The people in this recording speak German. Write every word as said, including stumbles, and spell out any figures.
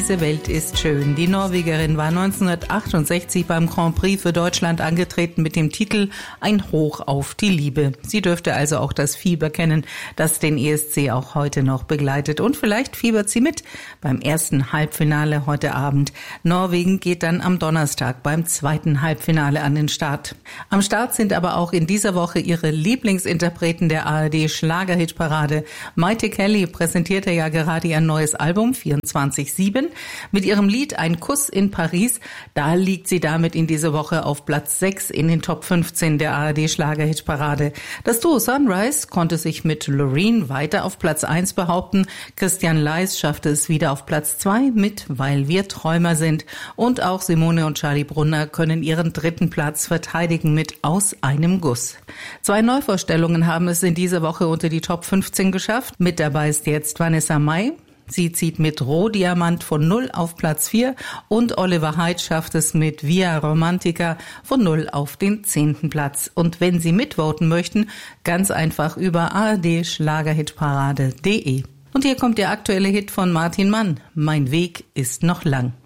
Diese Welt ist schön. Die Norwegerin war neunzehnhundertachtundsechzig beim Grand Prix für Deutschland angetreten mit dem Titel Ein Hoch auf die Liebe. Sie dürfte also auch das Fieber kennen, das den E S C auch heute noch begleitet. Und vielleicht fiebert sie mit beim ersten Halbfinale heute Abend. Norwegen geht dann am Donnerstag beim zweiten Halbfinale an den Start. Am Start sind aber auch in dieser Woche ihre Lieblingsinterpreten der A R D-Schlagerhitparade. Mayte Kelly präsentierte ja gerade ihr neues Album vierundzwanzig sieben. Mit ihrem Lied Ein Kuss in Paris, da liegt sie damit in dieser Woche auf Platz sechs in den Top fünfzehn der A R D-Schlagerhitparade. Das Duo Sunrise konnte sich mit Loreen weiter auf Platz eins behaupten. Christian Leis schaffte es wieder auf Platz zwei mit Weil wir Träumer sind. Und auch Simone und Charlie Brunner können ihren dritten Platz verteidigen mit Aus einem Guss. Zwei Neuvorstellungen haben es in dieser Woche unter die Top fünfzehn geschafft. Mit dabei ist jetzt Vanessa Mai. Sie zieht mit Rohdiamant von null auf Platz vier und Oliver Haidt schafft es mit Via Romantica von null auf den zehnten Platz. Und wenn Sie mitvoten möchten, ganz einfach über a r d schlagerhitparade punkt d e. Und hier kommt der aktuelle Hit von Martin Mann. Mein Weg ist noch lang.